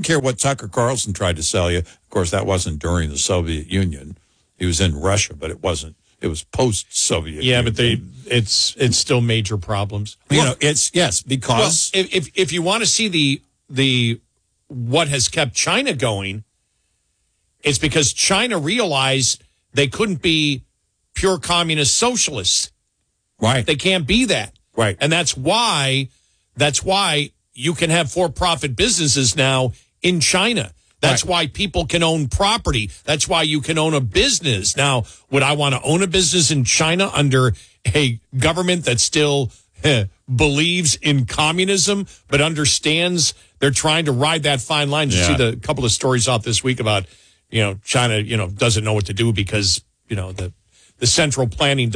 care what Tucker Carlson tried to sell you. Of course, that wasn't during the Soviet Union. He was in Russia, but it wasn't. It was post-Soviet. Yeah, Union. but it's still major problems. Because if you want to see the what has kept China going, it's because China realized they couldn't be pure communist socialists. Right. They can't be that. Right. And that's why you can have for-profit businesses now in China. That's why people can own property. That's why you can own a business. Now, would I want to own a business in China under a government that still believes in communism, but understands they're trying to ride that fine line? Did you see the couple of stories out this week about, China, doesn't know what to do because, the central planning